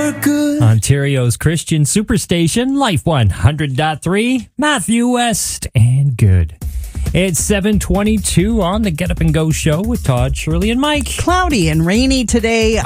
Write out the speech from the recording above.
Ontario's Christian Superstation, Life 100.3, Matthew West, and good. It's 7:22 on the Get Up and Go show with Todd, Shirley, and Mike. Cloudy and rainy today.